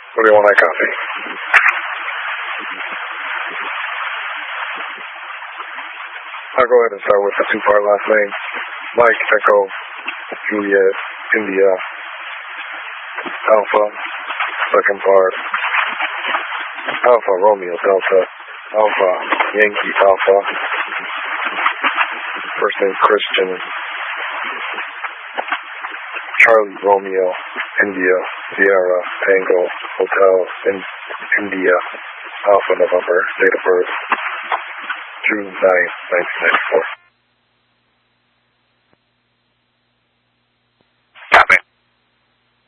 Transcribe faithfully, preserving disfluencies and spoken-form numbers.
What do you want I copy? I'll go ahead and start with the two-part last name. Mike, Echo, Juliet, India, Alpha, second part. Alpha, Romeo, Delta, Alpha, Yankee, Alpha. First name Christian. Charlie, Romeo, India, Sierra, Tango, Hotel, in India, Alpha, November, date of birth, June ninth, nineteen ninety-four.